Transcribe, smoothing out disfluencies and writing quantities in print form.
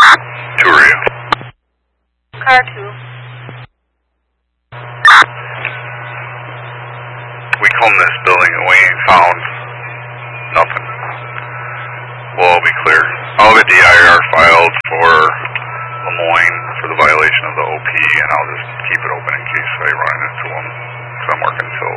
Two are you? Car 2. We combed this building and we ain't found nothing. We'll all be clear. I'll have a DIR filed for Lemoyne for the violation of the OP, and I'll just keep it open in case I run into them. So I'm working till